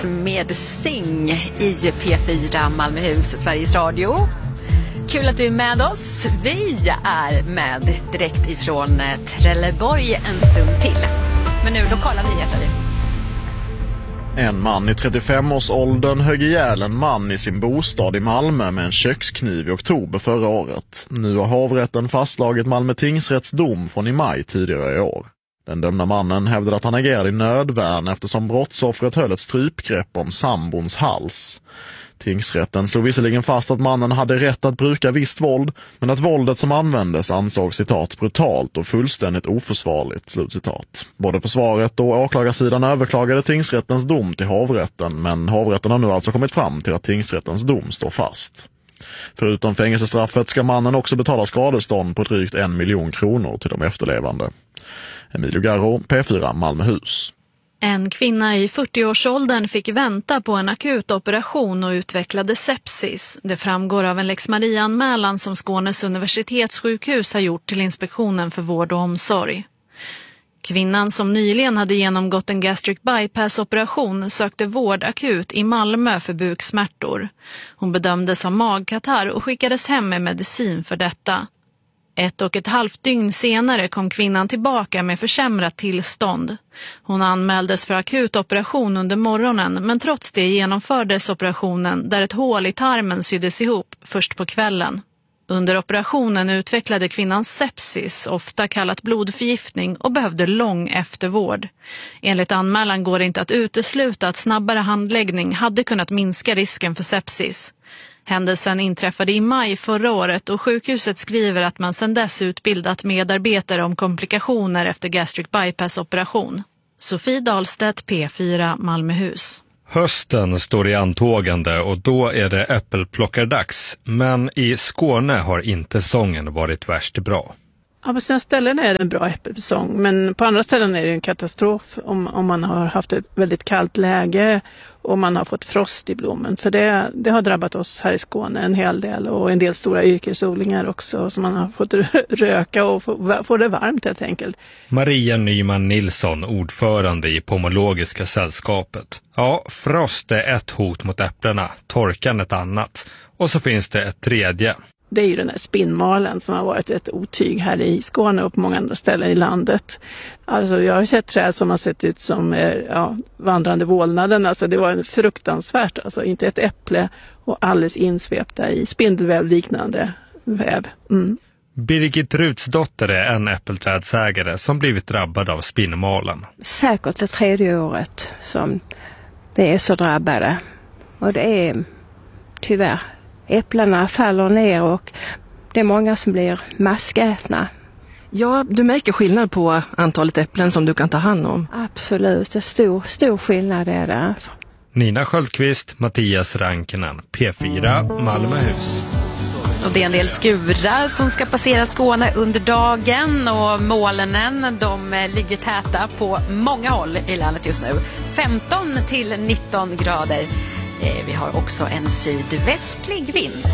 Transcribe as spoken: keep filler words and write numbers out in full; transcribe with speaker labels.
Speaker 1: Med Sing i P fyra Malmöhus, Sveriges Radio. Kul att du är med oss. Vi är med direkt ifrån Trelleborg en stund till. Men nu lokala nyheter.
Speaker 2: En man i trettiofem-årsåldern högg ihjäl en man i sin bostad i Malmö med en kökskniv i oktober förra året. Nu har hovrätten fastslagit Malmö tingsrätts dom från i maj tidigare i år. Den dömda mannen hävdade att han agerade i nödvärn eftersom brottsoffret höll ett strypgrepp om sambons hals. Tingsrätten slog visserligen fast att mannen hade rätt att bruka visst våld, men att våldet som användes ansågs citat brutalt och fullständigt oförsvarligt, slutcitat. Både försvaret och åklagarsidan överklagade tingsrättens dom till hovrätten, men hovrätten har nu alltså kommit fram till att tingsrättens dom står fast. Förutom fängelsestraffet ska mannen också betala skadestånd på drygt en miljon kronor till de efterlevande. Emilio Garro, P fyra Malmöhus.
Speaker 3: En kvinna i fyrtioårsåldern fick vänta på en akut operation och utvecklade sepsis. Det framgår av en Lex Maria-anmälan som Skånes universitetssjukhus har gjort till Inspektionen för vård och omsorg. Kvinnan som nyligen hade genomgått en gastric bypass-operation sökte vård akut i Malmö för buksmärtor. Hon bedömdes ha magkatarr och skickades hem med medicin för detta. Ett och ett halvt dygn senare kom kvinnan tillbaka med försämrat tillstånd. Hon anmäldes för akut operation under morgonen, men trots det genomfördes operationen där ett hål i tarmen syddes ihop först på kvällen. Under operationen utvecklade kvinnan sepsis, ofta kallat blodförgiftning, och behövde lång eftervård. Enligt anmälan går det inte att utesluta att snabbare handläggning hade kunnat minska risken för sepsis. Händelsen inträffade i maj förra året och sjukhuset skriver att man sedan dess utbildat medarbetare om komplikationer efter gastric bypass-operation. Sofie Dahlstedt, P fyra Malmöhus.
Speaker 4: Hösten står i antågande och då är det äppelplockardags. Men i Skåne har inte säsongen varit värst bra.
Speaker 5: Ja, på sina ställen är det en bra äppelsäsong, men på andra ställen är det en katastrof om, om man har haft ett väldigt kallt läge och man har fått frost i blommen. För det, det har drabbat oss här i Skåne en hel del, och en del stora yrkesodlingar också, så man har fått röka och få, få det varmt helt enkelt.
Speaker 4: Maria Nyman Nilsson, ordförande i Pomologiska sällskapet. Ja, frost är ett hot mot äpplena, torkan ett annat. Och så finns det ett tredje.
Speaker 5: Det är ju den här spinnmalen som har varit ett otyg här i Skåne och på många andra ställen i landet. Alltså jag har sett träd som har sett ut som ja, vandrande vålnaden. Alltså det var fruktansvärt. Alltså inte ett äpple och alldeles insvepta i spindelväv liknande väv. Mm.
Speaker 4: Birgit Rutsdotter är en äppelträdsägare som blivit drabbad av spinnmalen.
Speaker 6: Säkert det tredje året som vi är så drabbade. Och det är tyvärr. Äpplena faller ner och det är många som blir maskätna.
Speaker 7: Ja, du märker skillnad på antalet äpplen som du kan ta hand om.
Speaker 6: Absolut, det är stor, stor skillnad är det.
Speaker 4: Nina Sköldqvist, Mattias Rankinen, P fyra Malmöhus.
Speaker 1: Och det är en del skurar som ska passera Skåne under dagen, och molnen de ligger täta på många håll i landet just nu. femton till nitton grader. Vi har också en sydvästlig vind.